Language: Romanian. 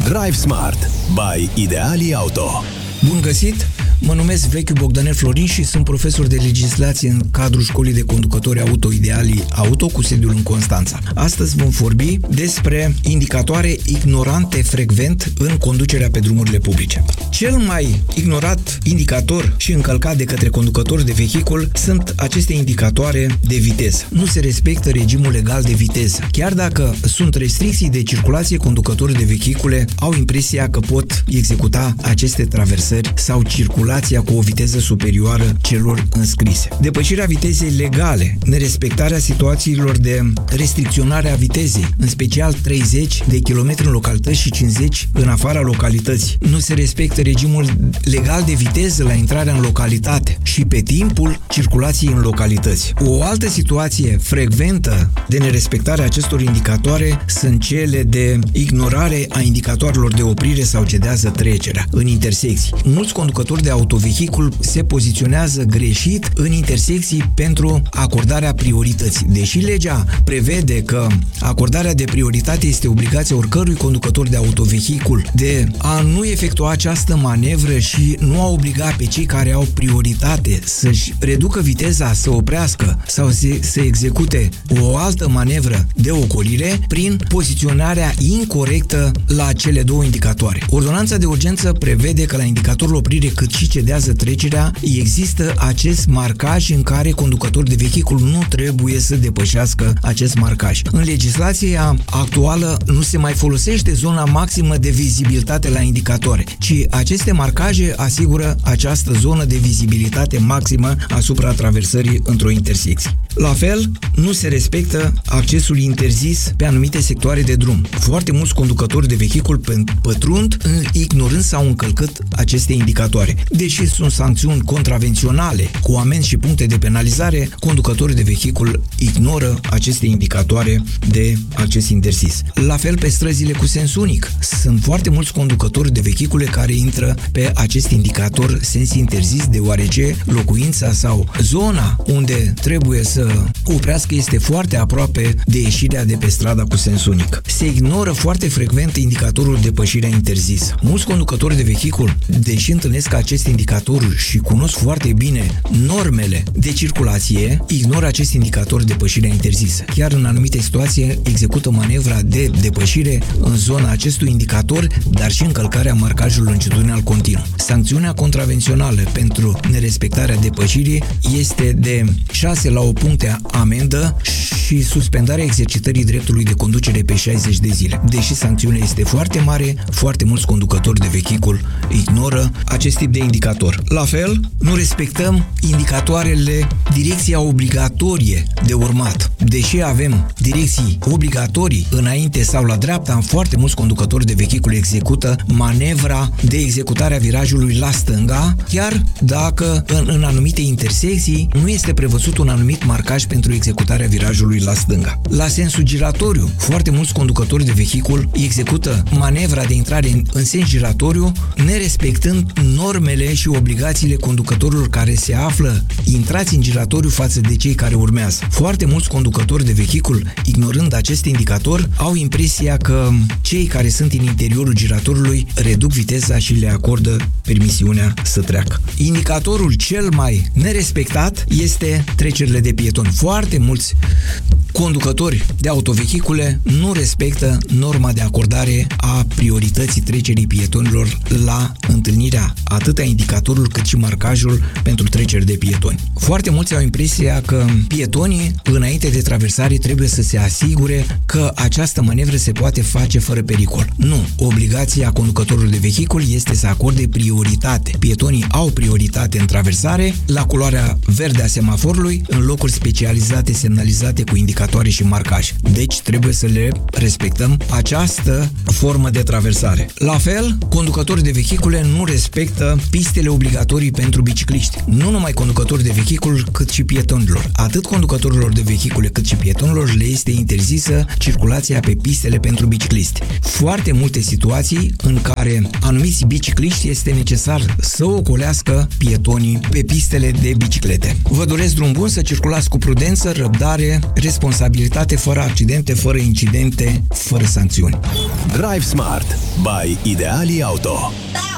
Drive Smart by Ideali Auto. Bun găsit! Mă numesc Vechiu Bogdanel Florin și sunt profesor de legislație în cadrul școlii de conducători auto Ideali Auto cu sediul în Constanța. Astăzi vom vorbi despre indicatoare ignorante frecvent în conducerea pe drumurile publice. Cel mai ignorat indicator și încălcat de către conducători de vehicul sunt aceste indicatoare de viteză. Nu se respectă regimul legal de viteză. Chiar dacă sunt restricții de circulație, conducătorii de vehicule au impresia că pot executa aceste traversări sau circulația cu o viteză superioară celor înscrise. Depășirea vitezei legale, nerespectarea situațiilor de restricționare a vitezei, în special 30 de km în localități și 50 în afara localității. Nu se respectă regimul legal de viteză la intrarea în localitate și pe timpul circulației în localități. O altă situație frecventă de nerespectare a acestor indicatoare sunt cele de ignorare a indicatoarelor de oprire sau cedează trecerea în intersecții. Mulți conducători de autovehicul se poziționează greșit în intersecții pentru acordarea priorității. Deși legea prevede că acordarea de prioritate este obligația oricărui conducător de autovehicul de a nu efectua această manevră și nu a obliga pe cei care au prioritate să-și reducă viteza, să oprească sau să execute o altă manevră de ocolire prin poziționarea incorrectă la cele două indicatoare. Ordonanța de urgență prevede că la indicatorul oprire cât și cedează trecerea există acest marcaj în care conducătorul de vehicul nu trebuie să depășească acest marcaj. În legislația actuală nu se mai folosește zona maximă de vizibilitate la indicatoare, ci aceste marcaje asigură această zonă de vizibilitate maximă asupra traversării într-o intersecție. La fel, nu se respectă accesul interzis pe anumite sectoare de drum. Foarte mulți conducători de vehicul pătrund ignorând sau încălcând aceste indicatoare. Deși sunt sancțiuni contravenționale cu amenzi și puncte de penalizare, conducătorii de vehicul ignoră aceste indicatoare de acces interzis. La fel pe străzile cu sens unic. Sunt foarte mulți conducători de vehicule care intră pe acest indicator sens interzis deoarece locuința sau zona unde trebuie să oprească este foarte aproape de ieșirea de pe strada cu sens unic. Se ignoră foarte frecvent indicatorul depășirea interzisă. Mulți conducători de vehicul, deși întâlnesc acest indicator și cunosc foarte bine normele de circulație, ignoră acest indicator depășirea interzisă. Chiar în anumite situații execută manevra de depășire în zona acestui indicator, dar și încălcarea marcajului longitudinal continuu. Sancțiunea contravențională pentru nerespectarea depășirii este de 6 la 8 puncte amendă și suspendarea exercitării dreptului de conducere pe 60 de zile. Deși sancțiunea este foarte mare, foarte mulți conducători de vehicul ignoră acest tip de indicator. La fel, nu respectăm indicatoarele direcția obligatorie de urmat. Deși avem direcții obligatorii înainte sau la dreapta, foarte mulți conducători de vehicule execută manevra de executare a virajului la stânga, chiar dacă în anumite intersecții nu este prevăzut un anumit marcaj pentru executarea virajului la stânga. La sensul giratoriu, foarte mulți conducători de vehicul execută manevra de intrare în sens giratoriu, nerespectând normele și obligațiile conducătorilor care se află intrați în giratoriu față de cei care urmează. Foarte mulți conducători de vehicul, ignorând acest indicator, au impresia că cei care sunt în interiorul giratoriului reduc viteza și le acordă permisiunea să treacă. Indicatorul cel mai nerespectat este trecerile de pietoni. Foarte mulți conducători de autovehicule nu respectă norma de acordare a priorității trecerii pietonilor la întâlnirea atât a indicatorului cât și marcajul pentru treceri de pietoni. Foarte mulți au impresia că pietonii, înainte de traversare, trebuie să se asigure că această manevră se poate face fără pericol. Nu. Obligația conducătorului de vehicul este să acorde prioritate. Pietonii au prioritate în traversare, la culoarea verde a semaforului, în locuri specializate semnalizate cu indicatoare și marcaj. Deci trebuie să le respectăm această formă de traversare. La fel, conducătorii de vehicule nu respectă pistele obligatorii pentru bicicliști. Nu numai conducători de vehicul, cât și pietonilor. Atât conducătorilor de vehicule cât și pietonilor le este interzisă circulația pe pistele pentru bicicliști. Foarte multe situații în care anumiți bicicliști este necesar să ocolească pietonii pe pistele de biciclete. Vă doresc drum bun, să circulați cu prudență, răbdare, responsabilitate, fără accidente, fără incidente, fără sancțiuni. Drive Smart by Ideali Auto.